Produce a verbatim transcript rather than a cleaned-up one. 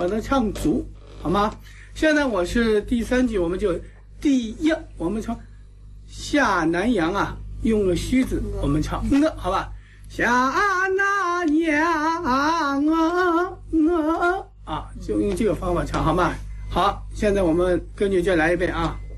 把它唱足，好吗？现在我是第三句，我们就第一，我们唱下南洋啊，用了虚字，我们唱嗯，好吧？下南洋啊啊啊，就用这个方法唱，好吗？好，现在我们跟着就来一遍啊。